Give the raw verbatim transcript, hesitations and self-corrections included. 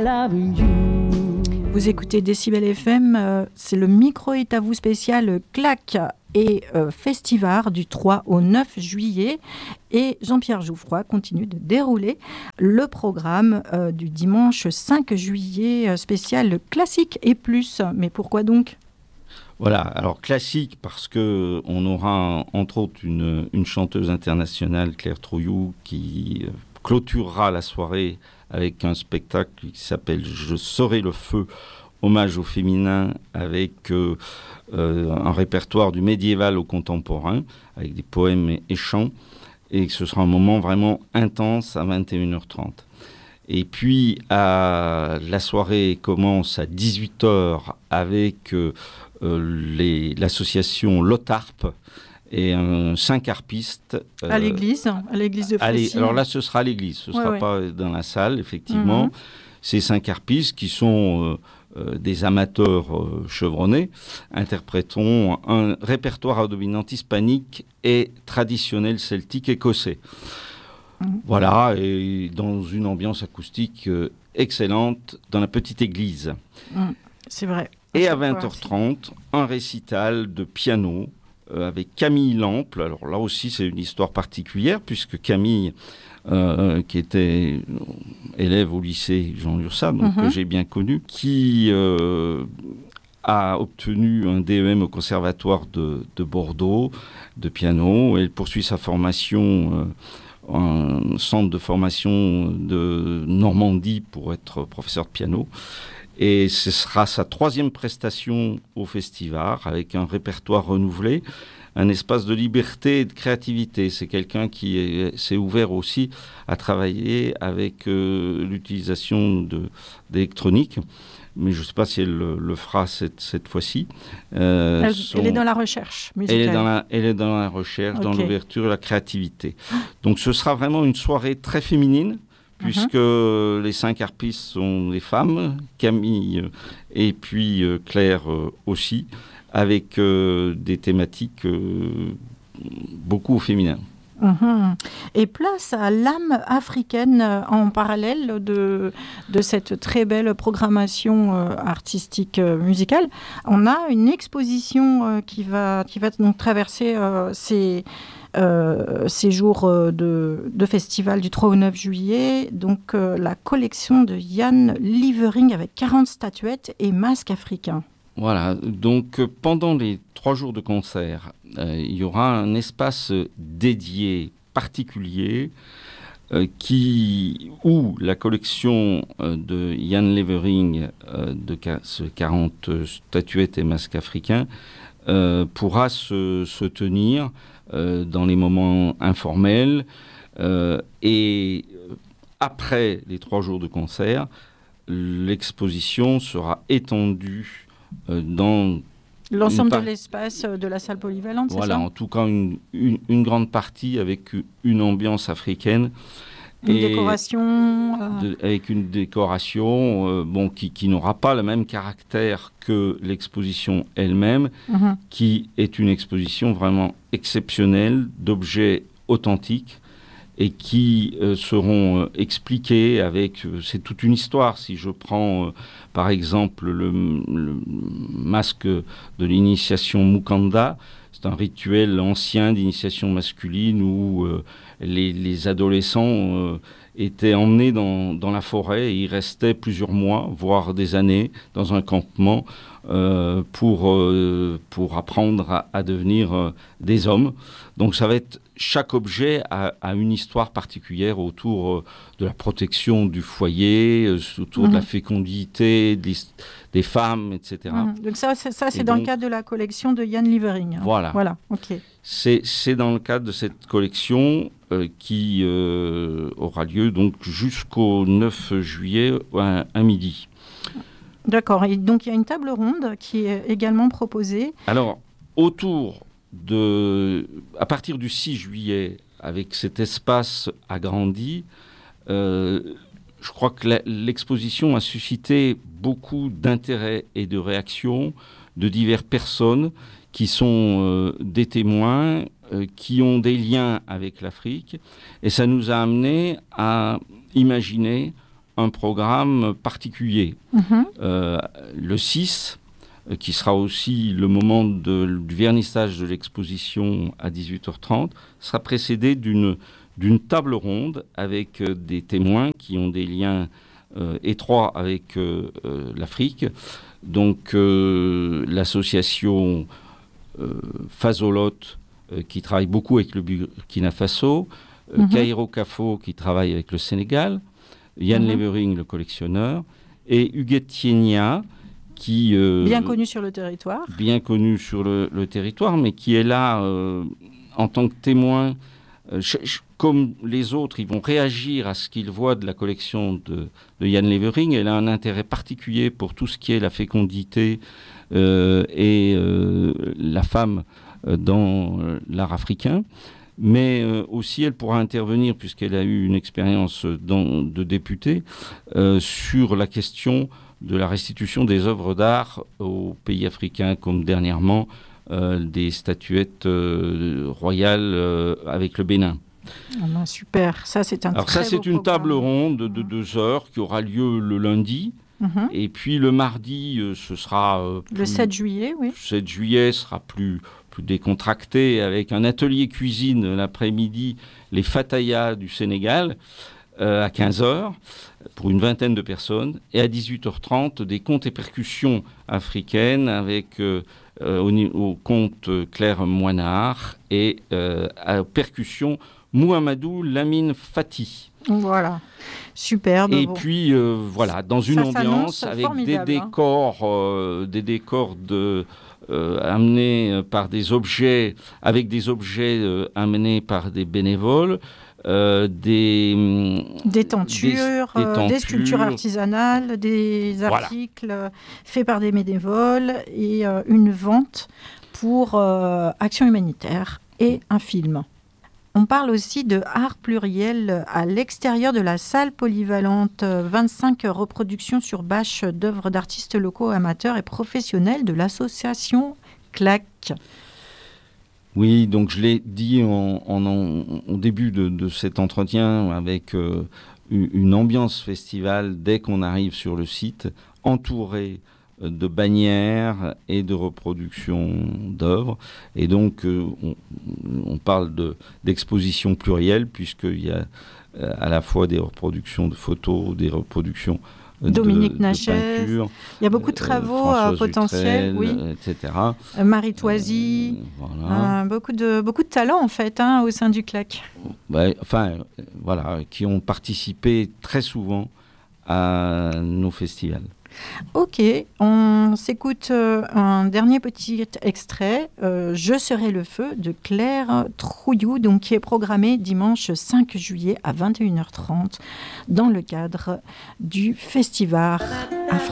loving you. Vous écoutez Décibel F M, euh, c'est le micro est à vous spécial Claque et euh, Festival du trois au neuf juillet. Et Jean-Pierre Jouffroy continue de dérouler le programme euh, du dimanche cinq juillet, euh, spécial classique et plus. Mais pourquoi donc ? Voilà, alors classique parce qu'on aura entre autres une, une chanteuse internationale, Claire Trouillou, qui euh, clôturera la soirée avec un spectacle qui s'appelle « Je serai le feu », hommage au féminin avec euh, euh, un répertoire du médiéval au contemporain, avec des poèmes et, et chants, et ce sera un moment vraiment intense à vingt et une heures trente. Et puis, à, la soirée commence à dix-huit heures avec euh, euh, les, l'association Lotarpe et un cinq harpistes. Euh, à l'église, à l'église de Frécy. Alors là, ce sera à l'église, ce ne ouais, sera ouais. pas dans la salle, effectivement. Mm-hmm. Ces cinq harpistes qui sont euh, euh, des amateurs euh, chevronnés interpréteront un répertoire à dominante hispanique et traditionnel celtique écossais. Mmh. Voilà, et dans une ambiance acoustique euh, excellente dans la petite église. Mmh, c'est vrai. Et à vingt heures trente, un récital de piano euh, avec Camille Lample. Alors là aussi, c'est une histoire particulière, puisque Camille, euh, qui était élève au lycée Jean Lursa, donc mmh. que j'ai bien connu, qui euh, a obtenu un D E M au conservatoire de, de Bordeaux, de piano. Elle poursuit sa formation... Euh, un centre de formation de Normandie pour être professeur de piano. Et ce sera sa troisième prestation au festival avec un répertoire renouvelé, un espace de liberté et de créativité. C'est quelqu'un qui est, s'est ouvert aussi à travailler avec euh, l'utilisation de, d'électronique. Mais je ne sais pas si elle le, le fera cette, cette fois-ci. Euh, elle, son... elle est dans la recherche musicale. Elle est dans la, elle est dans la recherche, okay. dans l'ouverture et la créativité. Donc ce sera vraiment une soirée très féminine, puisque uh-huh. les cinq harpistes sont des femmes, Camille et puis euh, Claire euh, aussi, avec euh, des thématiques euh, beaucoup au féminin. Mmh. Et place à l'âme africaine euh, en parallèle de, de cette très belle programmation euh, artistique euh, musicale. On a une exposition euh, qui va, qui va donc traverser euh, ces, euh, ces jours euh, de, de festival du trois au neuf juillet. Donc euh, la collection de Jan Lievering avec quarante statuettes et masques africains. Voilà, donc euh, pendant les trois jours de concert, euh, il y aura un espace dédié particulier euh, qui, où la collection euh, de Jan Lievering euh, de ca- quarante statuettes et masques africains euh, pourra se, se tenir euh, dans les moments informels euh, et après les trois jours de concert, l'exposition sera étendue Euh, dans l'ensemble par... de l'espace de la salle polyvalente, voilà, c'est ça ? en tout cas une, une, une grande partie avec une ambiance africaine. Une et décoration euh... de, avec une décoration euh, bon, qui, qui n'aura pas le même caractère que l'exposition elle-même, mm-hmm. qui est une exposition vraiment exceptionnelle d'objets authentiques et qui euh, seront euh, expliqués avec... Euh, c'est toute une histoire. Si je prends, euh, par exemple, le, le masque de l'initiation Mukanda, c'est un rituel ancien d'initiation masculine où euh, les, les adolescents euh, étaient emmenés dans, dans la forêt et ils restaient plusieurs mois, voire des années, dans un campement euh, pour, euh, pour apprendre à, à devenir euh, des hommes. Donc ça va être... Chaque objet a, a une histoire particulière autour euh, de la protection du foyer, euh, autour mmh. de la fécondité des, des femmes, et cetera. Mmh. Donc ça, c'est, ça, c'est dans donc, le cadre de la collection de Jan Lievering. Hein. Voilà. Voilà. Okay. C'est, c'est dans le cadre de cette collection euh, qui euh, aura lieu donc jusqu'au neuf juillet à, à midi. D'accord. Et donc il y a une table ronde qui est également proposée. Alors, autour... De, à partir du six juillet, avec cet espace agrandi, euh, je crois que la, l'exposition a suscité beaucoup d'intérêt et de réactions de diverses personnes qui sont euh, des témoins, euh, qui ont des liens avec l'Afrique. Et ça nous a amené à imaginer un programme particulier. Mmh. Euh, le six, qui sera aussi le moment de, du vernissage de l'exposition à dix-huit heures trente, sera précédé d'une, d'une table ronde avec euh, des témoins qui ont des liens euh, étroits avec euh, euh, l'Afrique. Donc euh, l'association euh, Fazolot, euh, qui travaille beaucoup avec le Burkina Faso, euh, mm-hmm. Kairo Kafo, qui travaille avec le Sénégal, Yann mm-hmm. Levering, le collectionneur, et Huguette Tienia, qui... Euh, bien connu sur le territoire. Bien connu sur le, le territoire, mais qui est là euh, en tant que témoin. Euh, ch- ch- comme les autres, ils vont réagir à ce qu'ils voient de la collection de, de Yann Levering. Elle a un intérêt particulier pour tout ce qui est la fécondité euh, et euh, la femme euh, dans euh, l'art africain. Mais euh, aussi, elle pourra intervenir, puisqu'elle a eu une expérience dans, de députée, euh, sur la question de la restitution des œuvres d'art aux pays africains, comme dernièrement euh, des statuettes euh, royales euh, avec le Bénin. Ah ben super, ça c'est un Alors très ça c'est une programme. table ronde de, de deux heures qui aura lieu le lundi. Mm-hmm. Et puis le mardi, euh, ce sera... Euh, plus, le sept juillet, oui. Le sept juillet sera plus, plus décontracté avec un atelier cuisine l'après-midi, les Fatayas du Sénégal, euh, à quinze heures, pour une vingtaine de personnes. Et à dix-huit heures trente, des contes et percussions africaines avec euh, euh, au, au conte Claire Moinard et euh, à percussion Mouhamadou Lamine Fati. Voilà, superbe. Et bon. puis euh, voilà, dans une ça ambiance avec des décors, euh, des décors de, euh, amenés par des objets, avec des objets euh, amenés par des bénévoles. Euh, des, des, tentures, des, des tentures, des sculptures artisanales, des articles voilà. faits par des bénévoles et euh, une vente pour euh, Action humanitaire et un film. On parle aussi de art pluriel à l'extérieur de la salle polyvalente. vingt-cinq reproductions sur bâche d'œuvres d'artistes locaux, amateurs et professionnels de l'association C L A C. Oui, donc je l'ai dit en, en, en, au début de, de cet entretien, avec euh, une ambiance festival dès qu'on arrive sur le site, entouré de bannières et de reproductions d'œuvres. Et donc, euh, on, on parle de, d'exposition plurielle, puisqu'il y a euh, à la fois des reproductions de photos, des reproductions Dominique de, Nachès, de peinture, il y a beaucoup de travaux euh, euh, potentiels, oui. et cetera. Euh, Marie Toisy, euh, voilà. euh, beaucoup de beaucoup de talents en fait hein, au sein du C L A C. Bah, enfin, euh, voilà, qui ont participé très souvent à nos festivals. Ok, on s'écoute euh, un dernier petit extrait, euh, Je serai le feu de Claire Trouillou, donc, qui est programmé dimanche cinq juillet à vingt et une heures trente dans le cadre du festival.